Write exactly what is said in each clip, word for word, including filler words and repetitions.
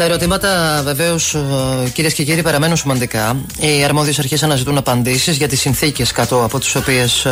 Τα ερωτήματα, βεβαίως, κυρίες και κύριοι, παραμένουν σημαντικά. Οι αρμόδιες αρχές αναζητούν απαντήσεις για τις συνθήκες κάτω από τις οποίες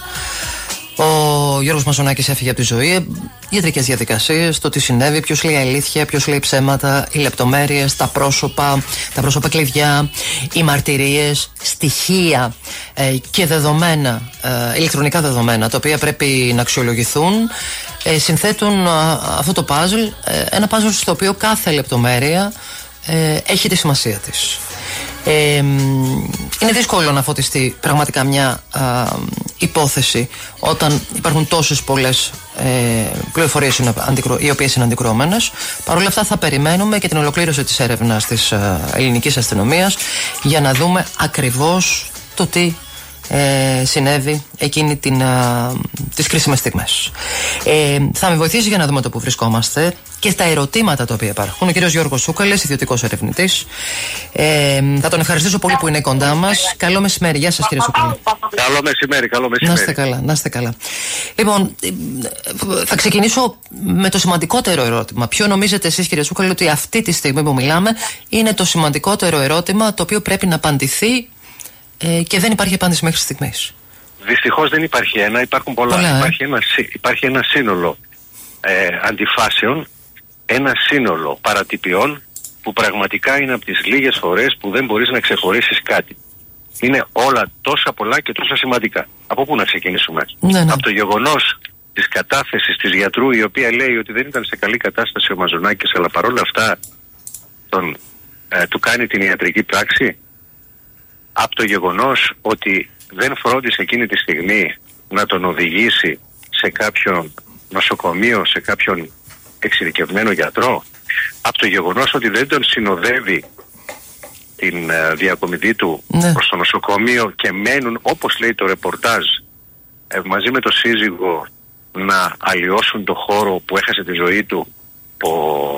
ο Γιώργος Μαζονάκης έφυγε από τη ζωή. Ιατρικές διαδικασίες, το τι συνέβη, ποιος λέει αλήθεια, ποιος λέει ψέματα, οι λεπτομέρειες, τα πρόσωπα, τα πρόσωπα κλειδιά, οι μαρτυρίες, στοιχεία ε, και δεδομένα, ε, ηλεκτρονικά δεδομένα, τα οποία πρέπει να αξιολογηθούν, ε, συνθέτουν ε, αυτό το παζλ, ε, ένα παζλ στο οποίο κάθε λεπτομέρεια ε, έχει τη σημασία της. Ε, είναι δύσκολο να φωτιστεί πραγματικά μια α, υπόθεση όταν υπάρχουν τόσες πολλές ε, πληροφορίες οι οποίες είναι αντικρουόμενες. Παρ' όλα αυτά θα περιμένουμε και την ολοκλήρωση της έρευνας της α, ελληνικής αστυνομίας για να δούμε ακριβώς το τι Ε, συνέβη εκείνη την, α, τις κρίσιμες στιγμές. Ε, θα με βοηθήσει για να δούμε το που βρισκόμαστε και τα ερωτήματα τα οποία υπάρχουν ο κύριος Γιώργος Σούκαλης, ιδιωτικός ερευνητής. Ε, θα τον ευχαριστήσω πολύ που είναι κοντά μας. Καλό μεσημέρι. Γεια σας, κύριε Σούκαλη. Καλό μεσημέρι, καλό μεσημέρι. Να είστε καλά, να είστε καλά. Λοιπόν, θα ξεκινήσω με το σημαντικότερο ερώτημα. Ποιο νομίζετε εσείς, κύριε Σούκαλη, ότι αυτή τη στιγμή που μιλάμε είναι το σημαντικότερο ερώτημα το οποίο πρέπει να απαντηθεί Ε, και δεν υπάρχει απάντηση μέχρι στιγμής? Δυστυχώς δεν υπάρχει ένα, υπάρχουν πολλά. πολλά υπάρχει, ε? ένα, υπάρχει ένα σύνολο ε, αντιφάσεων, ένα σύνολο παρατυπιών που πραγματικά είναι από τις λίγες φορές που δεν μπορείς να ξεχωρίσεις κάτι. Είναι όλα τόσα πολλά και τόσα σημαντικά. Από πού να ξεκινήσουμε? Ναι, ναι. Από το γεγονός της κατάθεσης της γιατρού, η οποία λέει ότι δεν ήταν σε καλή κατάσταση ο Μαζονάκης, αλλά παρόλα αυτά τον, ε, του κάνει την ιατρική πράξη. Από το γεγονός ότι δεν φρόντισε εκείνη τη στιγμή να τον οδηγήσει σε κάποιον νοσοκομείο, σε κάποιον εξειδικευμένο γιατρό. Από το γεγονός ότι δεν τον συνοδεύει την uh, διακομιδή του ναι. προς το νοσοκομείο και μένουν, όπως λέει το ρεπορτάζ, ε, μαζί με το σύζυγο να αλλοιώσουν το χώρο που έχασε τη ζωή του ο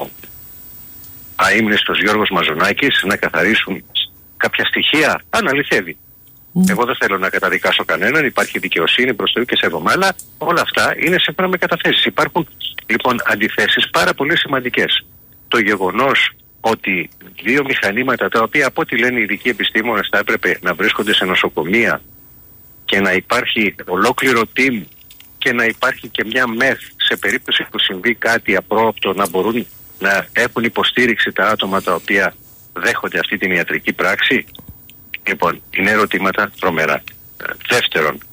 αείμνηστος Γιώργος Μαζονάκης, να καθαρίσουν κάποια στοιχεία. Αν αληθεύει. Mm. Εγώ δεν θέλω να καταδικάσω κανέναν, υπάρχει δικαιοσύνη προς Θεού και σέβομαι, αλλά όλα αυτά είναι σύμφωνα με καταθέσεις. Υπάρχουν λοιπόν αντιθέσεις πάρα πολύ σημαντικές. Το γεγονός ότι δύο μηχανήματα, τα οποία από ό,τι λένε οι ειδικοί επιστήμονες θα έπρεπε να βρίσκονται σε νοσοκομεία και να υπάρχει ολόκληρο team και να υπάρχει και μια μεθ σε περίπτωση που συμβεί κάτι απρόοπτο, να μπορούν να έχουν υποστήριξη τα άτομα τα οποία δέχονται αυτή την ιατρική πράξη. Λοιπόν, είναι ερωτήματα τρομερά. Δεύτερον,